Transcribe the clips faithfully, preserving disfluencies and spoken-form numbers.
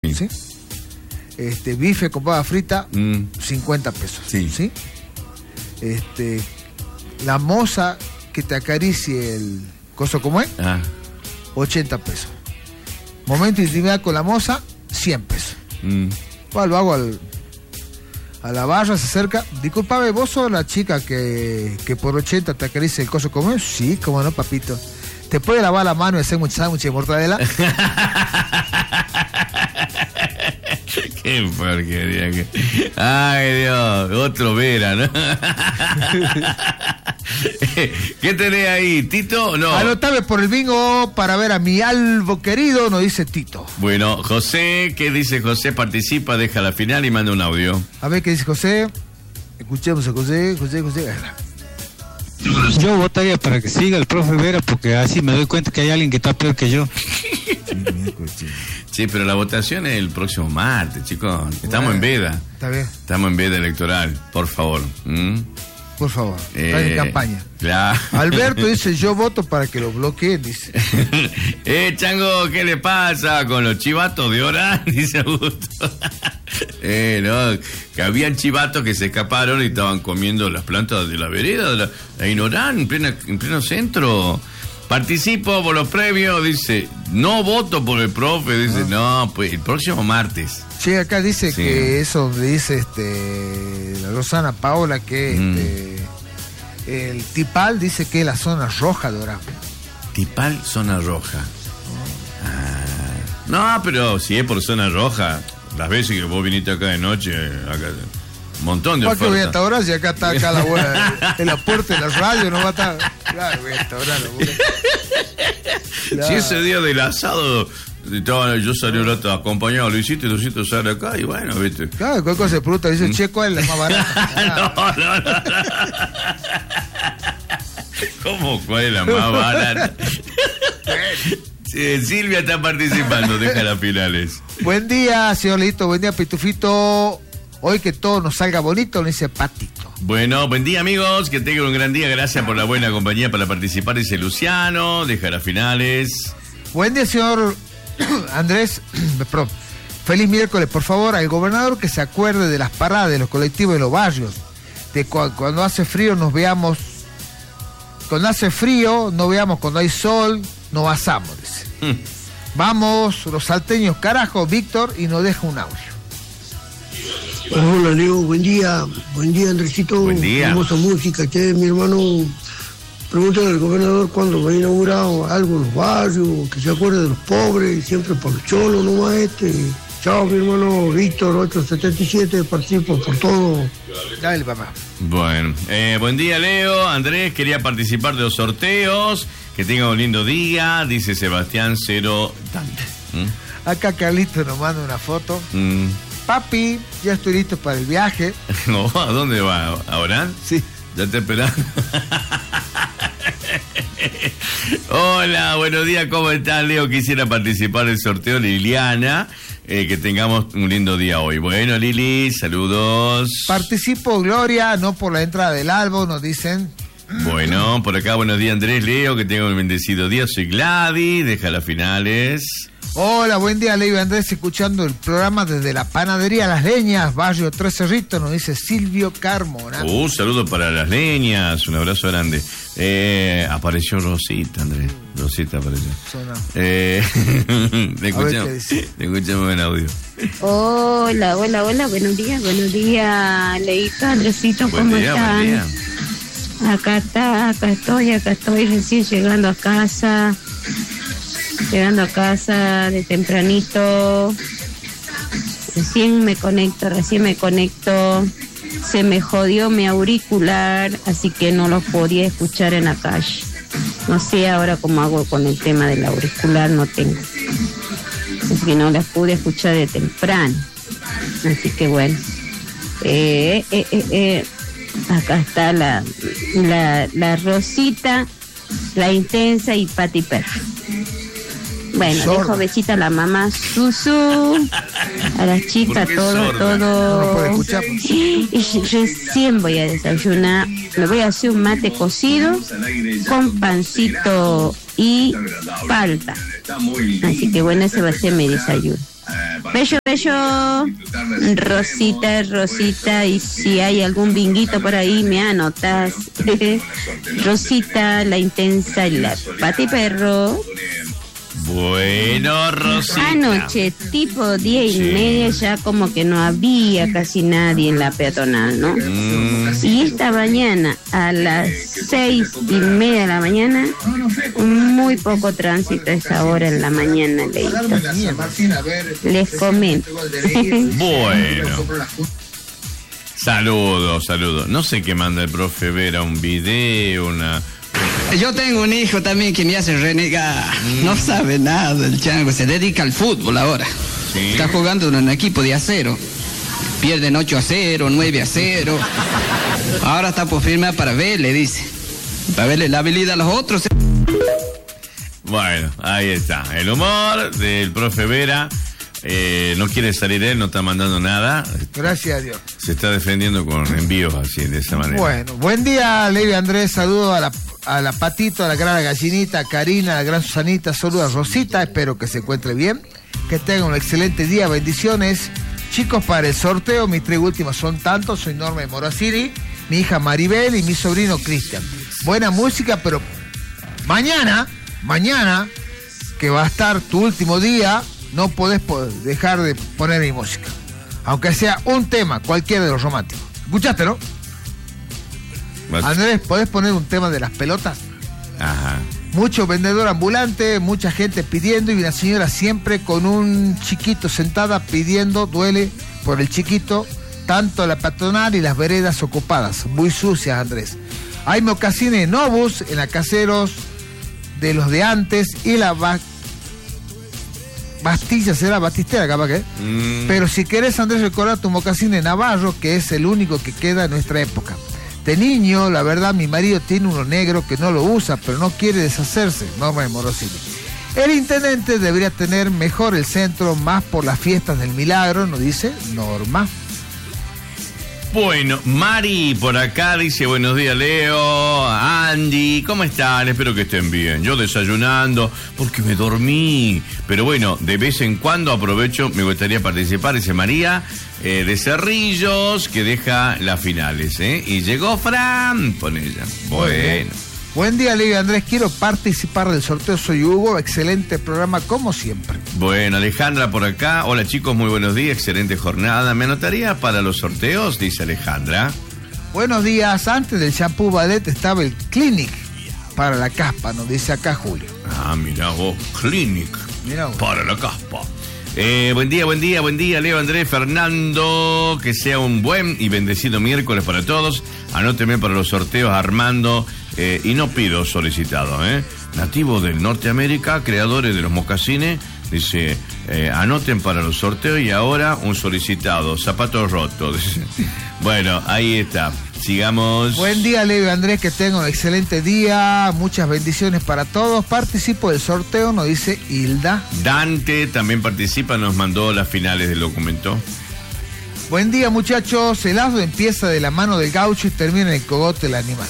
¿Sí? Este, bife con papa frita, mm. cincuenta pesos. Sí. ¿Sí? Este, la moza que te acaricie el coso como es, ah. ochenta pesos. Momento de intimidad con la moza, cien pesos. Mm. Bueno, lo hago al, a la barra, se acerca. Disculpame, ¿vos sos la chica que, que por ochenta te acaricia el coso como es? Sí, como no, papito. ¿Te puede lavar la mano y hacer mucha sándwich de mortadela? Qué porquería. Que... Ay, Dios, otro Vera, ¿no? ¿Qué tenés ahí, Tito? No. Anotame por el bingo para ver a mi albo querido, nos dice Tito. Bueno, José, ¿qué dice José? Participa, deja la final y manda un audio. A ver qué dice José. Escuchemos a José, José, José. Yo votaría para que siga el profe Vera, porque así me doy cuenta que hay alguien que está peor que yo. Sí, pero la votación es el próximo martes, chicos. Estamos bueno, en veda. Está bien. Estamos en veda electoral, por favor. ¿Mm? Por favor, está en campaña. Claro. Alberto dice, yo voto para que lo bloqueen, dice. eh, Chango, ¿qué le pasa con los chivatos de Orán? Dice Augusto. eh, no, que habían chivatos que se escaparon y estaban comiendo las plantas de la vereda, de la, ahí en Orán, en, plena, en pleno centro. Participo por los premios, dice, no voto por el profe, dice, no, no pues el próximo martes. Sí, acá dice sí. que eso dice este la Rosana Paola que mm. este, el Tipal dice que es la zona roja de Orán. Tipal, zona roja. Oh. Ah, no, pero si es por zona roja, las veces que vos viniste acá de noche, acá... Un montón de ofertas. ¿Para qué voy a estar ahora si acá está acá la buena, en la puerta de la radio no va a estar? Claro, voy a estar ahora. Claro. Si ese día del asado estaba, yo salí un rato acompañado a Luisito y Luisito sale acá y bueno, viste. Claro, cualquier cosa se pregunta, dice, mm. che, ¿cuál es la más barata? no, no, no, no. ¿Cómo cuál es la más barata? Sí, Silvia está participando, deja las finales. Buen día, señor Lito, buen día, Pitufito. Hoy que todo nos salga bonito, dice Patito. Bueno, buen día, amigos. Que tengan un gran día. Gracias por la buena compañía para participar. Dice Luciano. Deja las finales. Buen día, señor Andrés. Feliz miércoles. Por favor, al gobernador que se acuerde de las paradas de los colectivos de los barrios. De cu- cuando hace frío nos veamos. Cuando hace frío, no veamos cuando hay sol, nos basamos, dice. Mm. Vamos, los salteños, carajo, Víctor, y nos deja un audio. Hola Leo, buen día, buen día Andresito, buen día. Hermosa música, che, mi hermano, pregúntale al gobernador cuándo va a inaugurar algo en los barrios, que se acuerde de los pobres, siempre por los cholos nomás este. Chao mi hermano Víctor, ocho setenta y siete, participo por todo. Dale papá. Bueno, eh, buen día Leo, Andrés, quería participar de los sorteos, que tenga un lindo día, dice Sebastián Cero Tanto. ¿Mm? Acá Carlito nos manda una foto. Mm. Papi, ya estoy listo para el viaje. No, ¿a dónde va? ¿A Orán? Sí. Ya te esperando. Hola, buenos días, ¿cómo estás, Leo? Quisiera participar del sorteo, Liliana. Eh, que tengamos un lindo día hoy. Bueno, Lili, saludos. Participo, Gloria, no por la entrada del álbum, nos dicen. Bueno, por acá, buenos días, Andrés, Leo, que tengan un bendecido día. Soy Gladys, deja las finales. Hola, buen día, Leo y Andrés, escuchando el programa desde la panadería Las Leñas, barrio Tres Cerritos, nos dice Silvio Carmona. Un uh, saludo para Las Leñas, un abrazo grande. Eh, apareció Rosita, Andrés. Rosita apareció. Eh, te escuchamos, te escuchamos en audio. Hola, hola, hola, buenos días, buenos días, Leito, Andresito, buen ¿cómo día, están? Buen día. Acá está, acá estoy, acá estoy recién llegando a casa. Llegando a casa de tempranito, recién me conecto, recién me conecto, se me jodió mi auricular, así que no lo podía escuchar en la calle. No sé ahora cómo hago con el tema del auricular, no tengo. Así que no las pude escuchar de temprano. Así que bueno, eh, eh, eh, eh. acá está la, la, la Rosita, la Intensa y Pati Perro. Bueno, sordo. Dejo besita a la mamá Susu, a las chicas, todo, sorda? todo. No puede escuchar. Y recién voy a desayunar. Me voy a hacer un mate cocido con pancito y palta. Así que bueno, ese va a ser mi desayuno. Bello, bello, Rosita, Rosita, y si hay algún binguito por ahí, me anotas. Rosita, la intensa y la Pati Perro. Bueno, Rosita. Anoche, tipo diez y sí. media, ya como que no había casi nadie en la peatonal, ¿no? Mm. Y esta mañana, a las seis y media de la mañana, muy poco tránsito a esa hora en la mañana, leíto. Les comento. Bueno. Saludos, saludos. No sé qué manda el profe Vera, un video, una... Yo tengo un hijo también que me hace renegar. Mm. No sabe nada el chango, se dedica al fútbol ahora. Sí. Está jugando en un equipo de acero. Pierden ocho a cero, nueve a cero. Ahora está por firmar para verle, dice. Para verle la habilidad a los otros. Bueno, ahí está. El humor del profe Vera. Eh, no quiere salir él, no está mandando nada. Gracias a Dios. Se está defendiendo con envíos así, de esa manera. Bueno, buen día, Levi Andrés. Saludos a la, a la Patito, a la gran Gallinita, a Karina, a la gran Susanita. Saludos a Rosita. Espero que se encuentre bien. Que tenga un excelente día. Bendiciones. Chicos, para el sorteo, mis tres últimas son tantos. Soy Norma de Moraciri, mi hija Maribel y mi sobrino Cristian. Buena música, pero mañana, mañana, que va a estar tu último día, no podés dejar de poner mi música. Aunque sea un tema, cualquiera de los románticos. ¿Escuchaste, no? What? Andrés, ¿podés poner un tema de las pelotas? Ajá. Mucho vendedor ambulante, mucha gente pidiendo y una señora siempre con un chiquito sentada pidiendo, duele por el chiquito, tanto la peatonal y las veredas ocupadas. Muy sucias, Andrés. Hay mocasines Novus en la Caseros de los de antes y la va Bastilla será Batistera, capaz que. Mm. Pero si querés, Andrés, recordar tu mocasín de Navarro, que es el único que queda en nuestra época. De niño, la verdad, mi marido tiene uno negro que no lo usa, pero no quiere deshacerse. Norma de Morosini. El intendente debería tener mejor el centro, más por las fiestas del milagro, nos dice Norma. Bueno, Mari por acá dice buenos días, Leo, Andy, ¿cómo están? Espero que estén bien. Yo desayunando porque me dormí, pero bueno, de vez en cuando aprovecho, me gustaría participar, dice María, eh, de Cerrillos, que deja las finales, ¿eh? Y llegó Fran con ella. Bueno. Buen día, Leo Andrés, quiero participar del sorteo, soy Hugo, excelente programa como siempre. Bueno, Alejandra por acá, hola chicos, muy buenos días, excelente jornada, ¿me anotaría para los sorteos? Dice Alejandra. Buenos días, antes del shampoo Ballet estaba el Clinic para la caspa, nos dice acá Julio. Ah, mira vos, Clinic mirá vos. Para la caspa. Eh, buen día, buen día, buen día, Leo Andrés, Fernando, que sea un buen y bendecido miércoles para todos. Anóteme para los sorteos, Armando, eh, y no pido solicitado, ¿eh? Nativo del Norteamérica, creadores de los mocasines, dice, eh, anoten para los sorteos y ahora un solicitado, zapatos rotos. Bueno, ahí está. Sigamos. Buen día, Leo Andrés, que tenga un excelente día, muchas bendiciones para todos. Participo del sorteo, nos dice Hilda. Dante también participa, nos mandó las finales del documento. Buen día, muchachos. El asno empieza de la mano del gaucho y termina en el cogote del animal.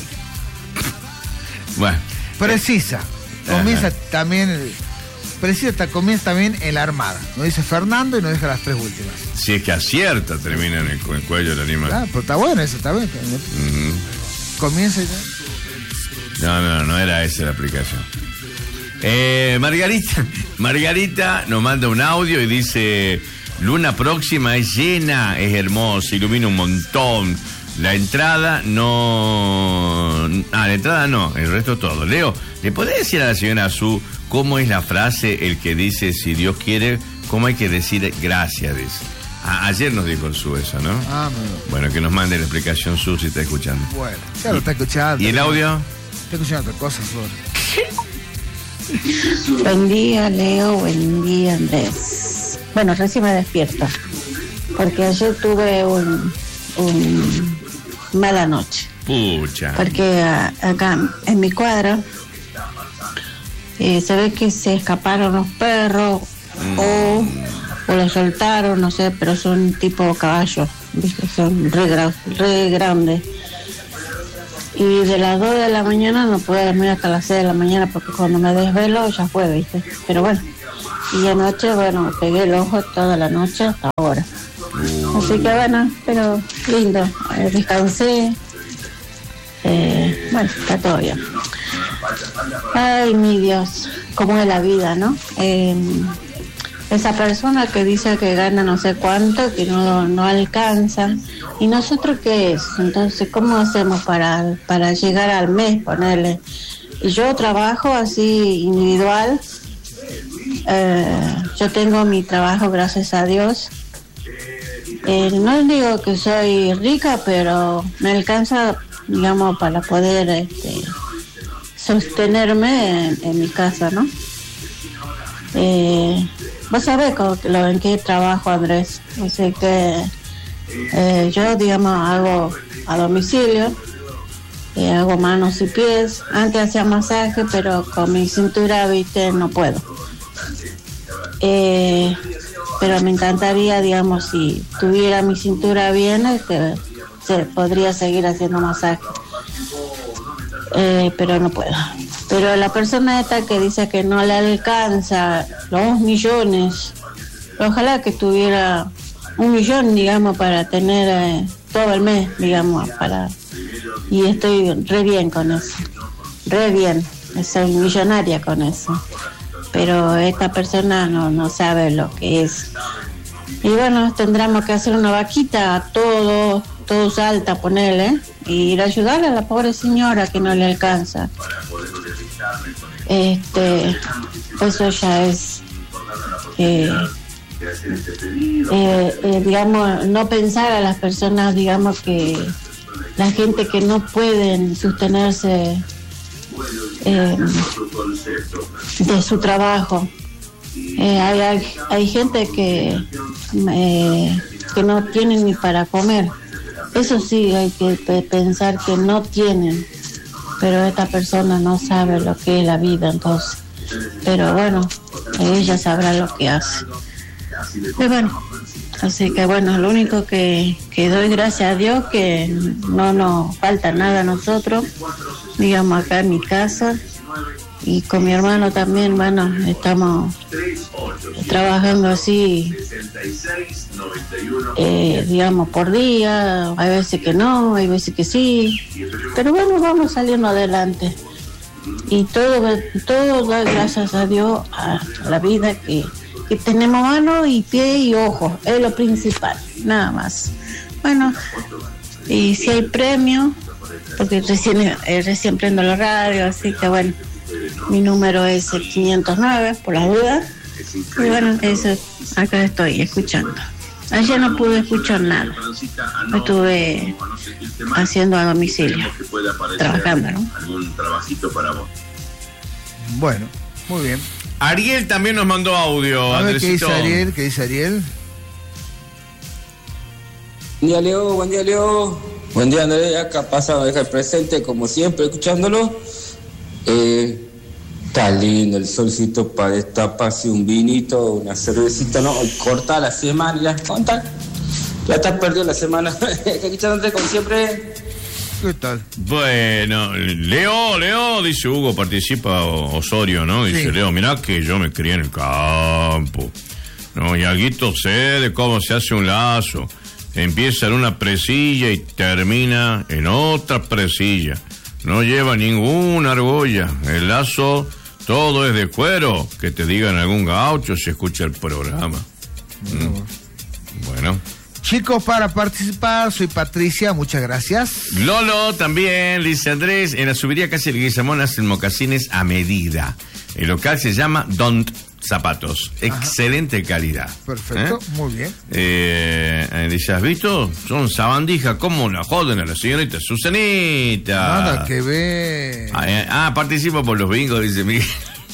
Bueno. Precisa. Comienza también... Precisa, comienza también en la armada. Nos dice Fernando y nos deja las tres últimas. Si es que acierta, termina en el, en el cuello del animal. Ah, pero está bueno eso, está bien. Uh-huh. Comienza y ya. No, no, no era esa la aplicación. Eh, Margarita, Margarita nos manda un audio y dice: luna próxima es llena, es hermosa, ilumina un montón. La entrada no... Ah, la entrada no, el resto todo. Leo, ¿le podés decir a la señora Azú cómo es la frase, el que dice, si Dios quiere, cómo hay que decir gracias? Dice. A- ayer nos dijo el Su eso, ¿no? Ah, bueno. Bueno, que nos mande la explicación Su si está escuchando. Bueno, ya lo está escuchando. ¿Y el audio? Está escuchando otra cosa, Su. Buen día, Leo, buen día, Andrés. Bueno, recién me despierto, porque ayer tuve un... un mala noche. Pucha. Porque a, acá en mi cuadra eh, se ve que se escaparon los perros mm. o, o los soltaron, no sé, pero son tipo caballos, ¿viste? Son re, gra- re grandes. Y de las dos de la mañana no pude dormir hasta las seis de la mañana porque cuando me desvelo ya fue, ¿viste? Pero bueno, Y anoche, bueno, me pegué el ojo toda la noche hasta ahora. Así que bueno, pero lindo, eh, descansé. Eh, bueno, está todo bien. Ay, mi Dios, cómo es la vida, ¿no? Eh, esa persona que dice que gana no sé cuánto, que no, no alcanza. ¿Y nosotros qué es? Entonces, ¿cómo hacemos para, para llegar al mes, ponerle? Yo trabajo así individual. Eh, yo tengo mi trabajo, gracias a Dios. Eh, no digo que soy rica, pero me alcanza, digamos, para poder este, sostenerme en, en mi casa, ¿no? Eh, vos sabés con, lo, en qué trabajo, Andrés. Así que eh, yo, digamos, hago a domicilio, eh, hago manos y pies. Antes hacía masaje, pero con mi cintura, viste, no puedo. Eh, pero me encantaría, digamos, si tuviera mi cintura bien, este, se podría seguir haciendo masaje. Eh, pero no puedo. Pero la persona esta que dice que no le alcanza los millones, ojalá que tuviera un millón, digamos, para tener eh, todo el mes, digamos, para y estoy re bien con eso, re bien, soy millonaria con eso. Pero esta persona no, no sabe lo que es. Y bueno, tendremos que hacer una vaquita a todos, todos alta, ponerle, y ir a ayudar a la pobre señora que no le alcanza. Este, eso ya es, eh, eh, eh, digamos, no pensar a las personas, digamos, que la gente que no pueden sostenerse Eh, de su trabajo. Eh, hay, hay, hay gente que eh, que no tienen ni para comer. Eso sí, hay que pe- pensar que no tienen, pero esta persona no sabe lo que es la vida, entonces. Pero bueno, ella sabrá lo que hace. Y bueno, así que bueno, lo único que, que doy gracias a Dios que no nos falta nada a nosotros, digamos, acá en mi casa, y con mi hermano también. Bueno, estamos trabajando así, eh, digamos, por día. Hay veces que no, hay veces que sí, pero bueno, vamos saliendo adelante, y todo todo da gracias a Dios, a la vida que, que tenemos mano y pie y ojos, es lo principal, nada más. Bueno, y si hay premio, porque recién, eh, recién prendo la radio, así que bueno, mi número es el quinientos nueve, por las dudas. Y bueno, eso, acá estoy escuchando. Ayer no pude escuchar nada, estuve haciendo a domicilio, trabajando, ¿no? Bueno, muy bien. Ariel también nos mandó audio. A ver, ¿qué dice Andresito. Ariel? ¿Qué dice Ariel? Buen día, Leo, buen día, Leo. Buen día, Andrés, acá pasado, deja el presente, como siempre, escuchándolo. Eh, está lindo el solcito para destaparse un vinito, una cervecita, ¿no? Corta la semana, ya, contar. Ya estás perdido la semana. Escuchándote como siempre. ¿Qué tal? Bueno, Leo, Leo, dice Hugo, participa Osorio, ¿no? Dice, sí. Leo, mirá que yo me crié en el campo, ¿no? Y alguito sé de cómo se hace un lazo. Empieza en una presilla y termina en otra presilla. No lleva ninguna argolla. El lazo, todo es de cuero. Que te digan algún gaucho si escucha el programa. Bueno. Mm. Bueno. Chicos, para participar, soy Patricia, muchas gracias. Lolo también, dice Andrés, en la subiría casi de Guizamón hacen mocasines a medida. El local se llama Don't Zapatos. Ajá. Excelente calidad. Perfecto, ¿Eh? Muy bien. Eh, dice, ¿has visto? Son sabandijas, ¿cómo la joden a la señorita Susanita? Nada que ver. Ah, eh, ah, participo por los bingos, dice Miguel.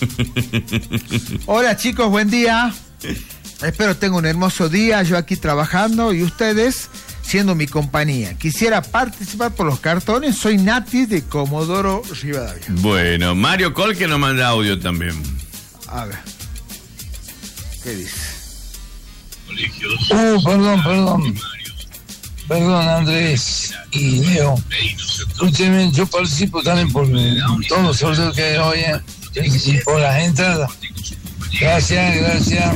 Hola chicos, buen día. Espero tengan un hermoso día, yo aquí trabajando y ustedes siendo mi compañía. Quisiera participar por los cartones, soy Nati de Comodoro Rivadavia. Bueno, Mario Col que nos manda audio también. A ver, ¿qué dice? Oh, perdón, perdón. Perdón, Andrés y Leo. Escúcheme, yo participo también por todos los sorteos que hay hoy, ¿eh? Y por las entradas. Gracias, gracias.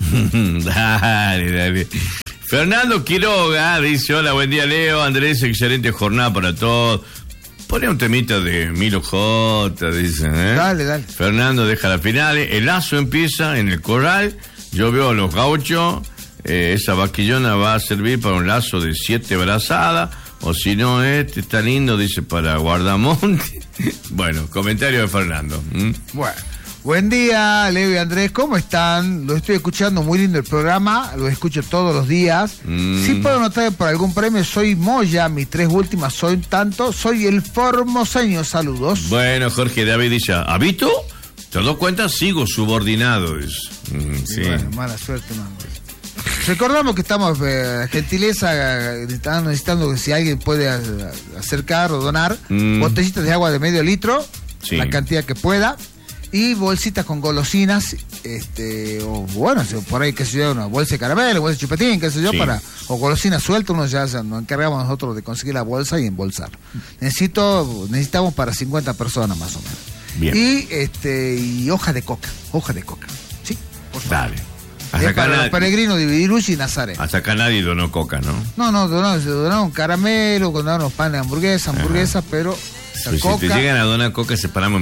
Dale, dale. Fernando Quiroga dice: hola, buen día, Leo, Andrés, excelente jornada para todos. Pone un temita de Milo J, dice, ¿eh? Dale, dale. Fernando deja las finales. El lazo empieza en el corral. Yo veo a los gauchos. Eh, esa vaquillona va a servir para un lazo de siete brazadas. O si no, este está lindo, dice, para guardamonte. Bueno, comentario de Fernando. ¿Mm? Bueno. Buen día, Leo y Andrés, ¿cómo están? Lo estoy escuchando, muy lindo el programa, lo escucho todos los días. Mm. Si puedo notar por algún premio, soy Moya, mis tres últimas soy tanto, soy el formoseño, saludos. Bueno, Jorge David dice, ¿habito? ¿Te das cuenta? Sigo subordinado. Mm, sí. Bueno, mala suerte, man. Recordamos que estamos, eh, gentileza, eh, están necesitando que si alguien puede a, a acercar o donar mm. botellitas de agua de medio litro, sí. La cantidad que pueda. Y bolsitas con golosinas, este, o bueno, por ahí, qué sé yo, una bolsa de caramelo, bolsa de chupetín, qué sé yo, sí. Para, o golosinas sueltas, uno ya nos encargamos nosotros de conseguir la bolsa y embolsar. Necesito, necesitamos para cincuenta personas más o menos. Bien. Y, este, y hoja de coca, hoja de coca, ¿sí? Por favor. Dale. Hasta acá para los peregrinos de Vidiruchi y Nazaret. Hasta acá nadie donó coca, ¿no? No, no, donaron, donaron caramelo, donaron panes de hamburguesa, hamburguesas, pero la pues coca... Si te llegan a donar coca, separamos...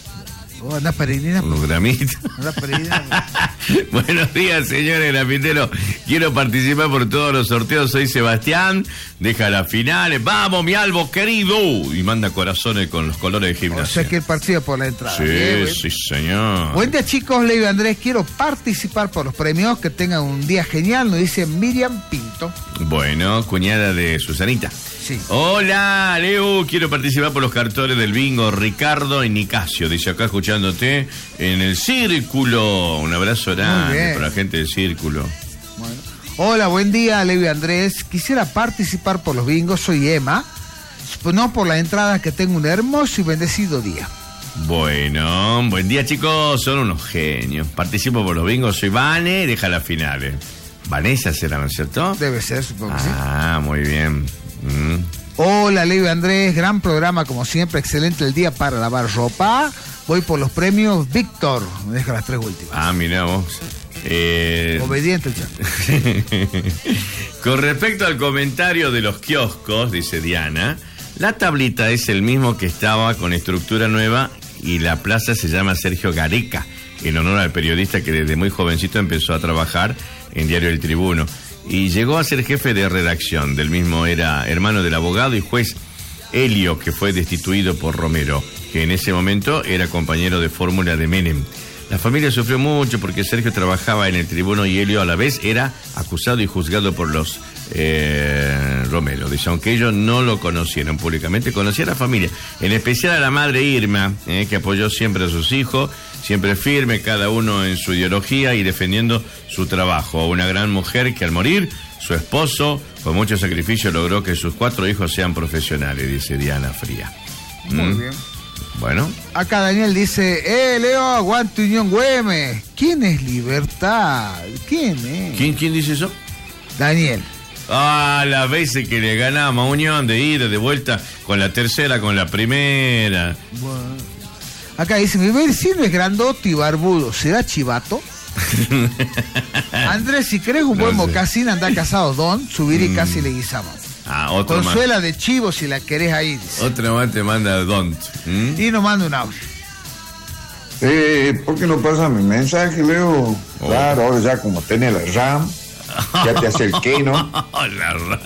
Oh, anda peregrina. Unos gramitos. Anda peregrina. Buenos días, señores grafiteros. Quiero participar por todos los sorteos. Soy Sebastián. Deja las finales. Vamos, mi Albo querido. Y manda corazones con los colores de gimnasia. O sea que el partido por la entrada. Sí, bien, sí, señor. Buen día, chicos. Leo y Andrés. Quiero participar por los premios. Que tengan un día genial. Nos dice Miriam Pinto. Bueno, cuñada de Susanita. Sí. Hola, Leo, quiero participar por los cartones del bingo. Ricardo y Nicasio, dice acá escuchándote en el Círculo. Un abrazo grande para la gente del Círculo. Bueno. Hola, buen día, Leo y Andrés. Quisiera participar por los bingos, soy Emma. No por la entrada, que tengo un hermoso y bendecido día. Bueno, buen día, chicos, son unos genios. Participo por los bingos, soy Vane, deja las finales. Vanessa será, ¿no es cierto? Debe ser, supongo que sí. Ah, muy bien. Mm. Hola, Leo y Andrés, gran programa como siempre, excelente el día para lavar ropa. Voy por los premios Víctor, me deja las tres últimas. Ah, mirá vos. Eh... Obediente el chat. Con respecto al comentario de los kioscos, dice Diana, la tablita es el mismo que estaba con estructura nueva y la plaza se llama Sergio Gareca, en honor al periodista que desde muy jovencito empezó a trabajar en Diario El Tribuno. Y llegó a ser jefe de redacción. Del mismo era hermano del abogado y juez Helio, que fue destituido por Romero, que en ese momento era compañero de fórmula de Menem. La familia sufrió mucho porque Sergio trabajaba en el Tribuno y Helio a la vez era acusado y juzgado por los eh, Romero. Dice, aunque ellos no lo conocieron públicamente, conocía a la familia, en especial a la madre Irma, eh, que apoyó siempre a sus hijos, siempre firme, cada uno en su ideología y defendiendo su trabajo. Una gran mujer que al morir, su esposo, con mucho sacrificio, logró que sus cuatro hijos sean profesionales, dice Diana Fría. Muy ¿Mm? bien. Bueno. Acá Daniel dice, eh, Leo, aguante Unión Güemes. ¿Quién es Libertad? ¿Quién es? ¿Quién, quién dice eso? Daniel. Ah, las veces que le ganamos a Unión, de ida, de vuelta, con la tercera, con la primera. Bueno. Acá dice, mi vecino es grandote y barbudo, ¿será chivato? Andrés, si querés un buen no sé. mocasín, anda casado don, subir y mm. casi le guisamos. Ah, otro Consuela más. de chivo si la querés ahí, dice. Otra más te manda don. ¿Mm? Y nos manda un audio. Eh, ¿por qué no pasa mi mensaje, Leo? Oh. Claro, ahora ya como tenés la RAM, ya te hace el qué, ¿no? La RAM.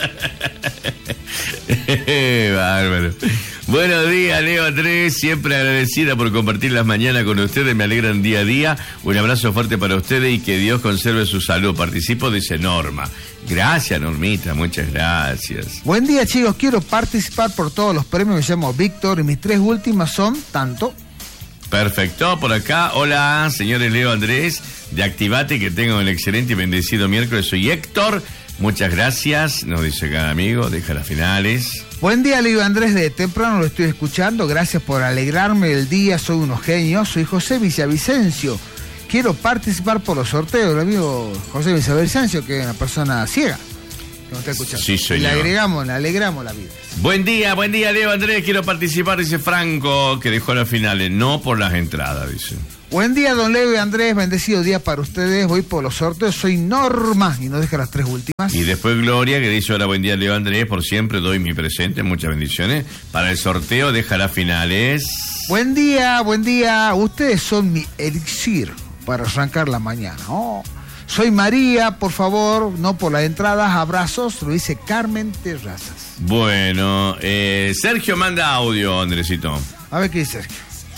Bárbaro. Buenos días, Leo Andrés, siempre agradecida por compartir las mañanas con ustedes, me alegran día a día. Un abrazo fuerte para ustedes y que Dios conserve su salud. Participo, dice Norma. Gracias, Normita, muchas gracias. Buen día, chicos, quiero participar por todos los premios, me llamo Víctor y mis tres últimas son tanto. Perfecto, por acá, hola, señores Leo Andrés, de Activate, que tengan un excelente y bendecido miércoles, soy Héctor. Muchas gracias, nos dice cada amigo, deja las finales. Buen día, Leo Andrés, de temprano lo estoy escuchando, gracias por alegrarme el día, soy unos genios, soy José Villavicencio, quiero participar por los sorteos, el amigo José Villavicencio, que es una persona ciega, que nos está escuchando. Sí, señor. Y le agregamos, le alegramos la vida. Buen día, buen día, Leo Andrés, quiero participar, dice Franco, que dejó las finales, no por las entradas, dice. Buen día, don Leo y Andrés, bendecido día para ustedes. Voy por los sorteos, soy Norma y no deja las tres últimas. Y después Gloria, que dice: hola, buen día, Leo Andrés, por siempre doy mi presente, muchas bendiciones. Para el sorteo deja las finales. Buen día, buen día, ustedes son mi elixir para arrancar la mañana. Oh, soy María, por favor, no por las entradas, abrazos, lo dice Carmen Terrazas. Bueno, eh, Sergio manda audio, Andresito. A ver qué dice Sergio.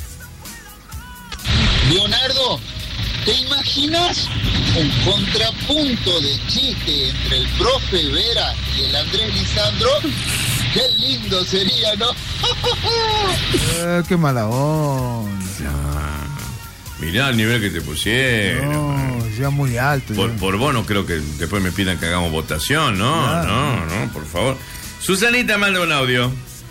Leonardo, ¿te imaginas un contrapunto de chiste entre el profe Vera y el Andrés Lisandro? ¡Qué lindo sería, ¿no? eh, ¡Qué mala onda! Mirá el nivel que te pusieron. No, ya muy alto. Por, ya. por vos no creo que después me pidan que hagamos votación, ¿no? Claro. No, no, por favor. Susanita manda un audio.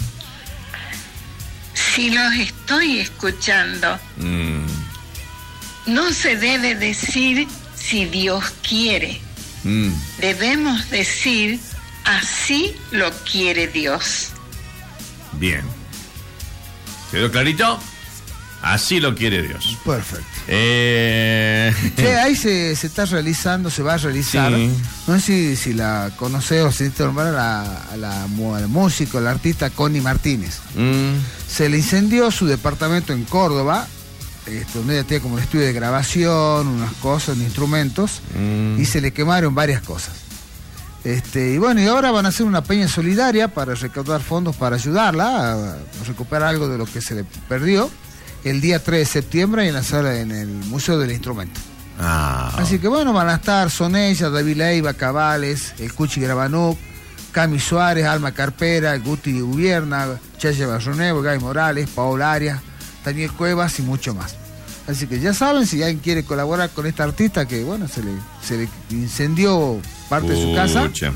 Si los estoy escuchando, Mm. no se debe decir si Dios quiere. Mm. Debemos decir así lo quiere Dios. Bien. ¿Quedó clarito? Así lo quiere Dios. Perfecto. Eh... Sí, ahí se, se está realizando, se va a realizar. Sí. No sé si, si la conocés o si te nombrar a la, a la, al músico, la artista Connie Martínez. Mm. Se le incendió su departamento en Córdoba, este, donde ella tiene como un estudio de grabación, unas cosas, instrumentos, Mm. y se le quemaron varias cosas. Este, y bueno, y ahora van a hacer una peña solidaria para recaudar fondos para ayudarla a, a recuperar algo de lo que se le perdió el día tres de septiembre en la sala, en el Museo del Instrumento. Ah. Así que bueno, van a estar Son ella, David Leiva, Cabales, el Cuchi Grabanuk, Cami Suárez, Alma Carpera, Guti Gubierna, Chaya Barronevo, Guy Morales, Paola Arias, Daniel Cuevas y mucho más. Así que ya saben, si alguien quiere colaborar con esta artista que bueno, se le, se le incendió parte de su casa. Pucha.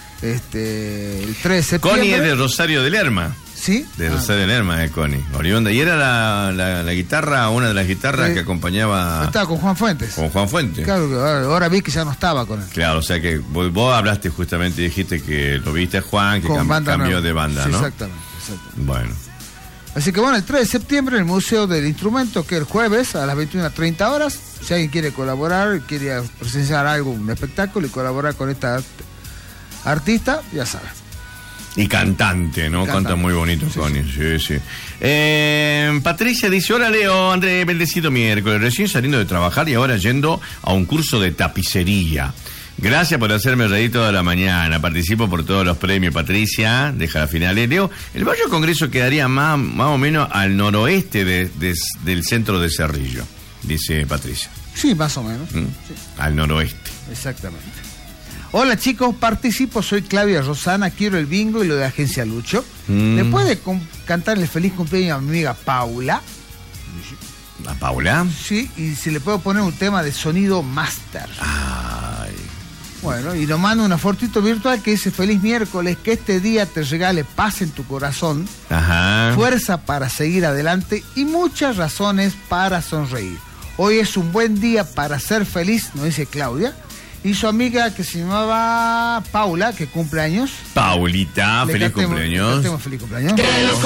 Este, el tres de septiembre. Connie es de Rosario de Lerma. ¿Sí? De Ah. Rosario de Lerma, de Connie. Oriunda. Y era la, la, la guitarra, una de las guitarras Sí. que acompañaba Estaba con Juan Fuentes. con Juan Fuentes. Claro, que ahora, ahora vi que ya no estaba con él. Claro, o sea que vos, vos hablaste justamente y dijiste que lo viste a Juan, que Con cam- banda cambió nueva. de banda, Sí, ¿no? Exactamente, exactamente. Bueno. Así que bueno, el tres de septiembre en el Museo del Instrumento, que es el jueves a las veintiuna treinta horas. Si alguien quiere colaborar, quiere presenciar algo, un espectáculo y colaborar con esta art- artista, ya saben. Y cantante, ¿no? Cantante. Canta muy bonito, Sí, Connie. Sí, sí. Eh, Patricia dice: hola, Leo, André, bendecido miércoles. Recién saliendo de trabajar y ahora yendo a un curso de tapicería. Gracias por hacerme reír toda la mañana. Participo por todos los premios, Patricia. Deja la final. Eh, Leo, el barrio Congreso quedaría más, más o menos al noroeste de, de- del centro de Cerrillo, dice Patricia. Sí, más o menos. ¿Mm? Sí, Al noroeste. exactamente. Hola chicos, participo, soy Claudia Rosana, quiero el bingo y lo de Agencia Lucho. Mm. ¿Le puede com- cantarle feliz cumpleaños a mi amiga Paula? ¿A Paula? Sí, y si le puedo poner un tema de sonido master. Ay. Bueno, y nos manda una fotito virtual que dice: feliz miércoles, que este día te regale paz en tu corazón, Ajá. fuerza para seguir adelante y muchas razones para sonreír. Hoy es un buen día para ser feliz, nos dice Claudia. Y su amiga que se llamaba Paula, que cumple años. Paulita, Le feliz cantemos- cumpleaños. le cantemos feliz cumpleaños.